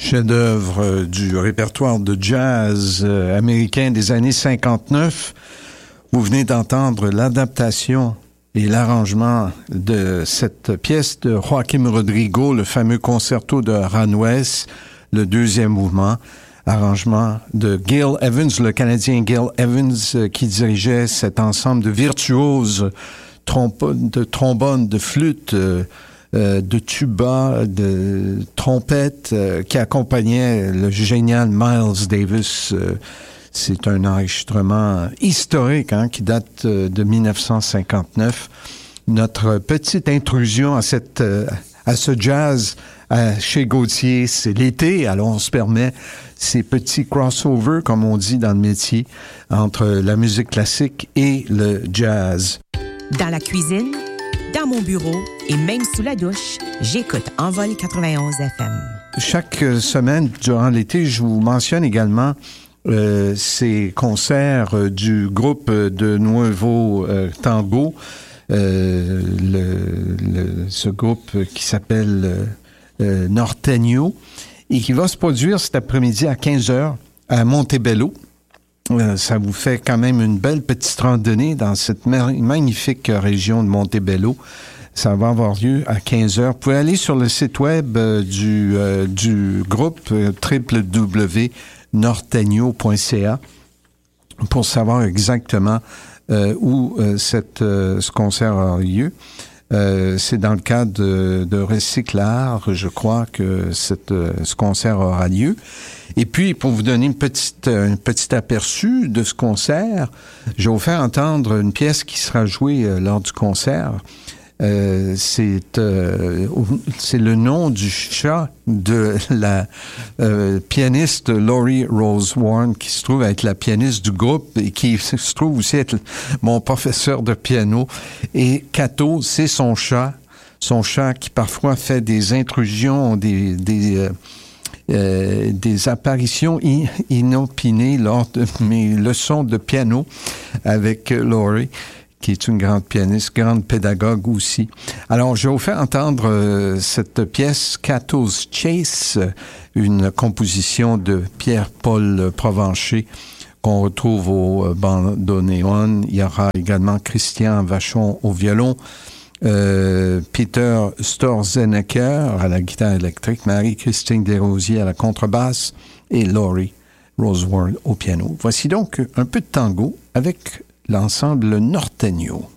chef-d'œuvre du répertoire de jazz américain des années 59. Vous venez d'entendre l'adaptation et l'arrangement de cette pièce de Joaquim Rodrigo, le fameux concerto de Aranjuez, le deuxième mouvement, arrangement de Gil Evans, le Canadien Gil Evans, qui dirigeait cet ensemble de virtuoses, de trombone, de flûte, de tuba, de trompette, qui accompagnait le génial Miles Davis. C'est un enregistrement historique qui date de 1959. Notre petite intrusion à ce jazz chez Gauthier, c'est l'été, alors on se permet ces petits crossovers, comme on dit dans le métier, entre la musique classique et le jazz. Dans la cuisine, dans mon bureau et même sous la douche, j'écoute Envol 91 FM. Chaque semaine, durant l'été, je vous mentionne également ces concerts du groupe de Nuevo Tango, ce groupe qui s'appelle Norteño, et qui va se produire cet après-midi à 15h à Montebello. Ça vous fait quand même une belle petite randonnée dans cette magnifique région de Montebello. Ça va avoir lieu à 15h. Vous pouvez aller sur le site web du groupe www.norteño.ca pour savoir exactement où ce concert aura lieu. C'est dans le cadre de Recyclard, je crois, que ce concert aura lieu. Et puis, pour vous donner un petit aperçu de ce concert, je vais vous faire entendre une pièce qui sera jouée lors du concert. C'est le nom du chat de la pianiste Laurie Rose Warren, qui se trouve être la pianiste du groupe et qui se trouve aussi être mon professeur de piano. Et Cato, c'est son chat qui parfois fait des intrusions, des apparitions inopinées lors de mes leçons de piano avec Laurie, qui est une grande pianiste, grande pédagogue aussi. Alors, je vais vous faire entendre cette pièce, Cato's Chase, une composition de Pierre-Paul Provencher, qu'on retrouve au bandoneon. Il y aura également Christian Vachon au violon, Peter Storzenecker à la guitare électrique, Marie-Christine Desrosiers à la contrebasse et Laurie Rose Warren au piano. Voici donc un peu de tango avec l'ensemble Norteño.